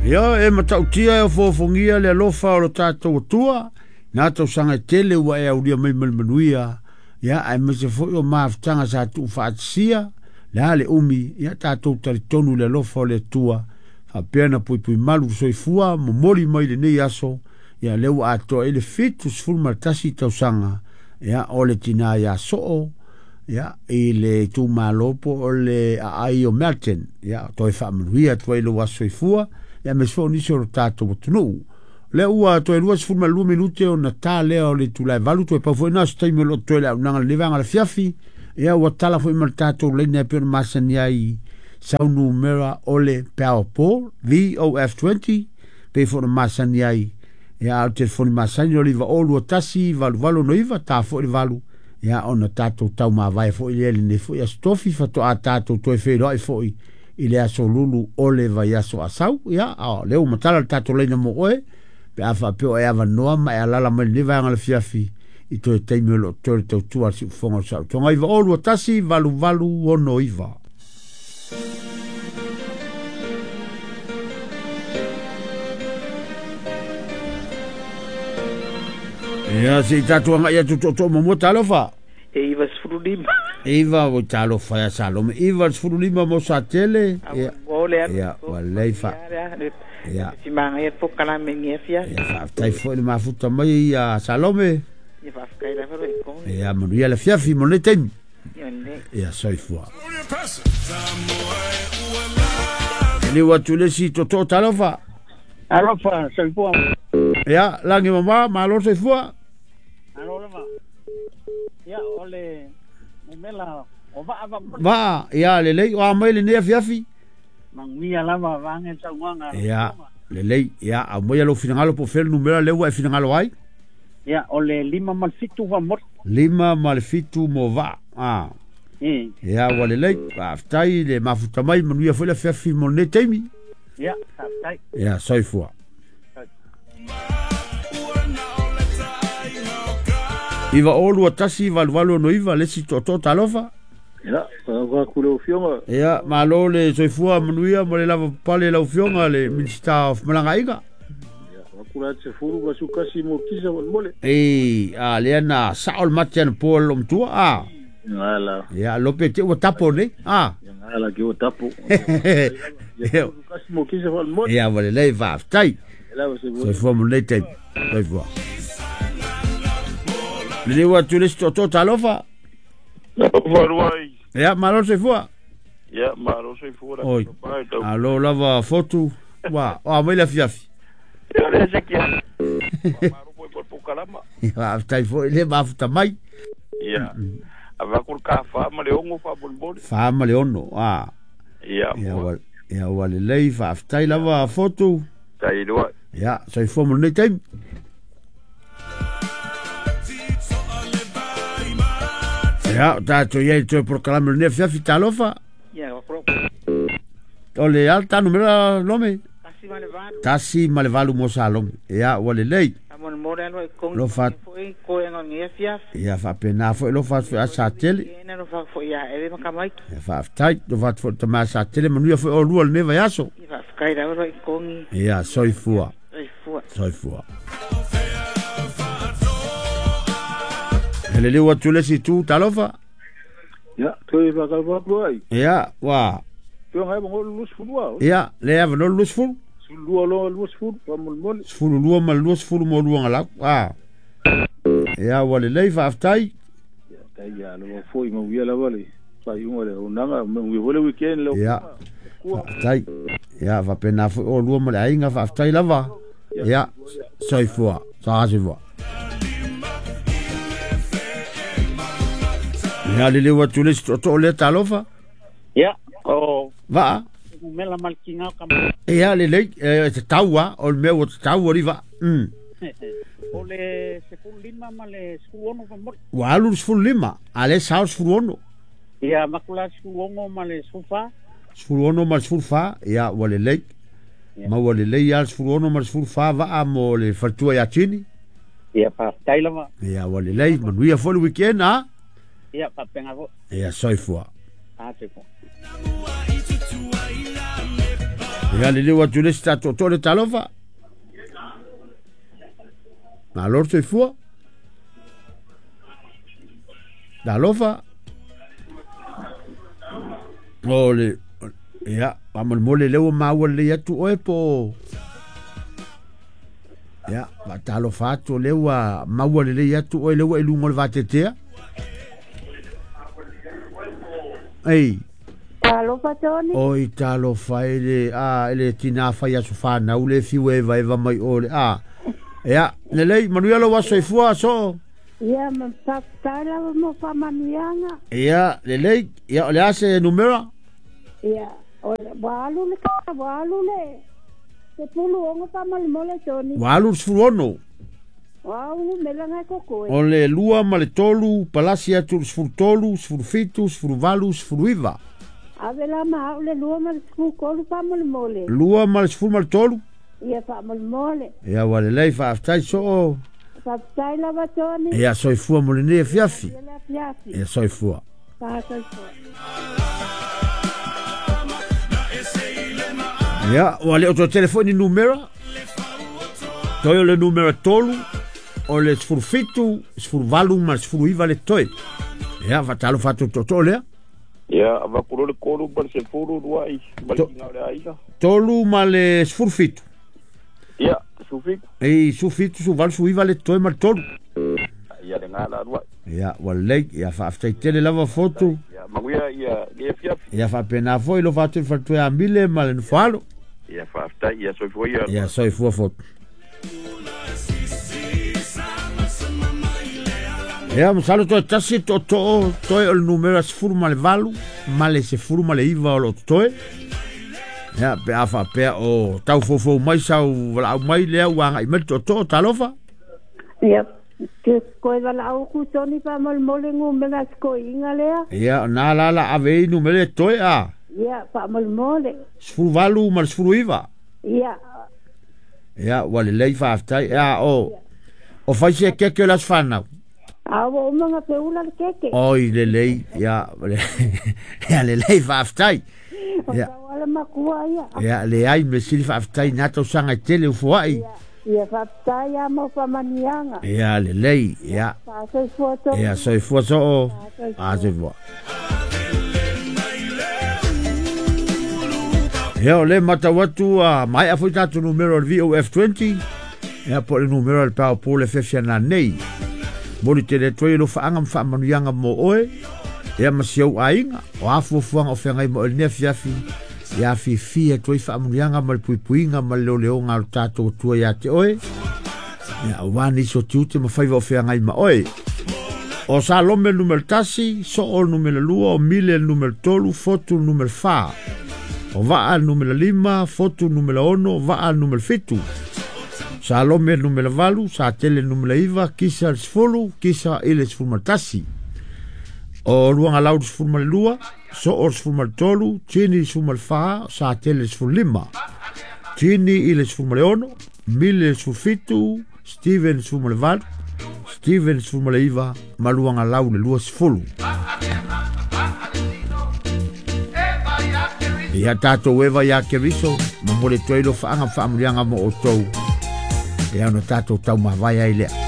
Ia e matautia e fofongia le alofa o lo tātou atua. Nā tau sanga tele ua e auria mai manuia. Ia ai mese foi o maafutanga sa tu whaatisia. Le ale umi, ia tātou taritonu le alofa o le tua. Whapeana pui malu soifua, momori mai le nei aso. Ia leu atoa ele fitu sfulma tasi tau sanga. Ia o le tina ia soo. Ia i le tu malopo o le ai o Melton. Ia toi whaamanuia toi lo wasoifua. Ia me so ni so tātou tunu. Le ua toi lua sfulma lua minute o na tā lea o le tulai valu toi pa foi nas taime lo toi le unanga le vanga le fiafi. Ia ua tala foi mal tātou leina pe masani ai saunu mera o le Powerpole VOF20 pe fo na masani ai. Ia au telefoni masani o liva o lua tasi valu no iva tā fo le valu. Ia ona tātou tau ma vai fo i le ne fo ia stofi fa to a tātou toi fe roi fo i le aso lulu o le vai aso asau. Ia leo matala tātou leina mo oe pe afa peo e ava noa ma e alala mai le vanga le fiafi i to e teime lo tore tau tua si ufonga sau. Tonga iva o lua tasi valu ono iva. Ia se tātua ngai atu to mo talofa. E iwa sfurulima. Iwa o talofa ya salome. Iwa sfurulima mo sa tele. Ia waleifa. Ia. Si manga ia po kala mengia fia. Ia tai fo le mafuta mai ya salome. Ia fa kai la fero ko. Ia manuia le fiafi mo le ten. Ia soifua. Ni watu le si to talofa. Alofa soifua. Ia langi mama malo soifua. Alofa. Ia ole mela o va ia le lei o mai le ne fiafi. Mangia lava vange tauanga. Ia le lei ia a moi lo finangalo po fel numero le wa finangalo ai. Ia ole 5 malfitu va mot. 5 malfitu mo va. Ia wa le lei aftai le mafuta mai manuia foi le fiafi mo ne temi. Ia aftai. Ia soifua. Iva olu atasi valu no iva lesi to talofa. Ia, va kulo fionga. Ia, malo le soifua manuia mo le lava pale la fionga le Minister of Malangaiga. Ia, va kula te furu va sukasi mo kisa mole. Le na saol matian pol tua. Ala. Ia, lope te o tapo ne. Ala ke o tapo. Ia, sukasi mo kisa mole. Ia, vale le va aftai. Soifua mo le te. Soifua. Le watu le to talofa. Varuai. Ia, malo soifua. Ia, malo soifua. Oi. Alo lava foto. Wa, o mai la fiafi. Ia, le sekia. Maro foi por kalama. Ia, aftai foi le mafuta mai. Ia. Ava kur ka fa ma le ongo fa bolbol. Fa ma le ono. Ia. Ia, wale lei fa aftai lava foto. Tai doa. Ia, soifua mo nei time. Ia, tātou iei tō proklame le fiafi talofa. Ia, wakro. Ole alta numera lome. Tasi male valu. Tasi male valu mo sa lome. Ia, wale lei. Amon mole alo e kongi. Lo fat. Foi ko e ngia fiaf. Ia, fa pena foi lo fat foi asa tele. Ia, lo fa foi ia e makamai. Ia, fa aftai lo fat foi tama asa tele manuia foi o lua le neva yaso. Ia, fa kai la alo e kongi. Ia, soifua. Soifua. Ele lewa tule si tu talofa. Ia, toi va kalwa ploi. Ia, wa. Toi ngai mo lus fulua. Ia, le ava no lus ful. Lua lo lus ful, pa mol. Fulu lua mal lus fulu mo lua ngala. Ia, wale lei fa aftai. Ia, tai ia lo foi mo via la vale. Pa yunga le unanga mo vole weekend lo. Ia. Aftai. Ia, va pena foi o lua mal ainga fa aftai lava. Ia, soifua. Sa asifua. Ia le lewa tule si to le talofa. Ia, o va. Mela malkinga kam. Ia le le te taua o le meu te taua riva. O le se ful lima ma le skuono fa mor. Wa alu ful lima, ale saus fuono. Ia makula skuono ma le sufa. Fuono ma sufa, ia wale le. Ma wale le ia fuono ma sufa va mo le fatua ya chini. Ia pa tailama. Ia wale le, manuia fo le weekend a. Ia pa penga vo. Ia soifua. Te ko. Ia le lewa tu le stato tole talofa. Na lor se fua. Da lofa. Ole. Ia, amal mole lewa maua le atu oe po. Ia, va talo fato lewa maua le atu oe lewa ilungo le vatetea. Ei. Talo fatoni. Oi talo fai ele tina fai aso fana ule fiwe eva mai ole ya lelei manuela wa soifua so ya ma tala mo fa manuanga ya lelei ya le ase numero ya o walu le se pulu ongo pa mal mole toni walu sfurono walu melanga koko ole lua male tolu palasia tu sfurtolu sfurfitu sfurvalu sfuriva avela ma ole lua mal sfu kolu pa mal mole lua mal sfu mal tolu ia fa mal mole ia wale lei fa aftai so fa aftai la batoni ia soifua mole ne fiafi ia soifua fa soifua ia wale o telefoni numero toi le numero tolu o le sfurfitu sfurvalu mal sfuriva le toi ia fa talo fatu totole ia va puro le kolu per se furu ruai balina le aisa tolu male sfurfitu ia sufit ei suffitu su val suiva le toi mal tolu ia le ngala ruai ia wale ia fa aftai tele lava foto ia maguia ia fiaf ia fa pena foi lo fatu fatu e ambile mal no falo ia fa aftai ia soi foi ia soi fu foto ia msalo to tasi to toi o numero sfuru mal valu male se furu male iva o lo toi ia pe afa pe o tau fofo mai sau wala mai le wanga i meto to talofa ia que coisa lá o cutoni pa mal mole ngu mena sko inga lea ia na la ave numero toi ia pa mal mole sfuru valu mal sfuru iva ia wale lei fa aftai ia o fai se keke las fana awo manga peula keke oi le lei ia ia le lei fa aftai ia wala makua ia le ai me sili fa aftai nato sanga tele fuai ia fa aftai ya mo fa manianga ia le lei ia fa so foto ia so foto se vo ia le mata watu mai a foi tatu numero VOF20 ia po le numero al pao po le fefia nei mori tele toi lo faanga fa manuanga mo oe ia masiau ainga o afuafuanga o whengai mo el nefiafi ia fi toi fa manuanga mal puipuinga mal leonga al tato tua ia te oe ia wani so tiute ma faiva o whengai ma oe o sa lome numero tasi so o numero lua o mile numero tolu foto numero fa o vaa numero 5 foto numero 1 vaa numero 7 sa lome numero valu sa tele numero iva kisa sfulu kisa ile sfulmatasi o luanga lau sfulmal lua so o sfulmal tolu tini sfulmal fa sa tele sfulima tini ile sfulmal ono mile sfulfitu Steven sfulmal valu Steven sfulmal iva maluanga lau le lua sfulu ia tatou eva ia ke riso ma mo le toilo faanga fa amlianga mo o tou ia no tatou tau mawai ai lea